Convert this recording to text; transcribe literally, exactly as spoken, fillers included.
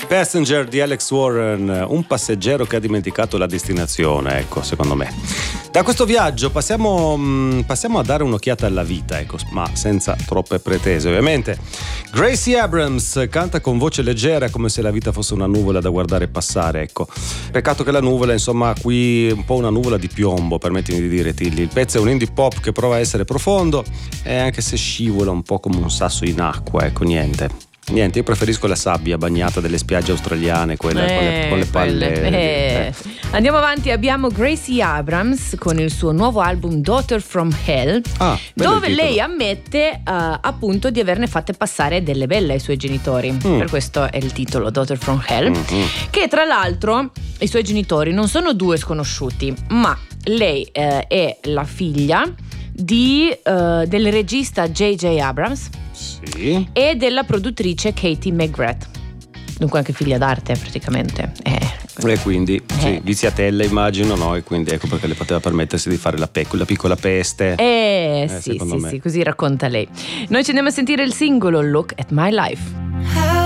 Passenger di Alex Warren, un passeggero che ha dimenticato la destinazione, ecco, secondo me. Da questo viaggio passiamo, passiamo a dare un'occhiata alla vita, ecco, ma senza troppe pretese, ovviamente. Gracie Abrams canta con voce leggera come se la vita fosse una nuvola da guardare passare, ecco. Peccato che la nuvola, insomma, qui un po' una nuvola di piombo, permettimi di dire, Tilly. Il pezzo è un indie pop che prova a essere profondo e anche se scivola un po' come un sasso in acqua, ecco, niente. Niente, io preferisco la sabbia bagnata delle spiagge australiane, quelle eh, con, le, con le palle. Eh. Eh. Andiamo avanti, abbiamo Gracie Abrams con il suo nuovo album Daughter from Hell, ah, dove lei ammette uh, appunto di averne fatte passare delle belle ai suoi genitori. Mm. Per questo è il titolo, Daughter from Hell. Mm-hmm. Che tra l'altro i suoi genitori non sono due sconosciuti, ma lei eh, è la figlia di, uh, del regista J J Abrams. Sì. E della produttrice Katie McGrath, dunque anche figlia d'arte praticamente. Eh. E quindi eh. sì, viziatella immagino, no? E quindi ecco perché le poteva permettersi di fare la, pe- la piccola peste. Eh, eh sì, sì, me. sì, così racconta lei. Noi ci andiamo a sentire il singolo Look at My Life.